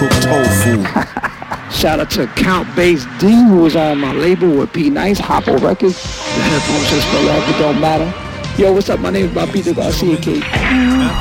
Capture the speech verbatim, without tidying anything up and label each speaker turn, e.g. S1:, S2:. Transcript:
S1: Tofu.
S2: Shout out to Count Bass D, who was on my label with P Nice, Hoppo Records. The headphones just fell off, it don't matter. Yo, what's up? My name is Bobito Garcia, Kate.